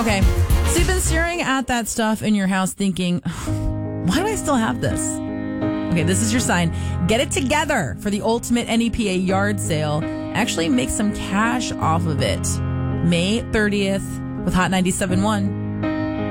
Okay. So you've been staring at that stuff in your house thinking, why do I still have this? Okay, this is your sign. Get it together for the ultimate NEPA yard sale. Actually make some cash off of it. May 30th with Hot 97.1.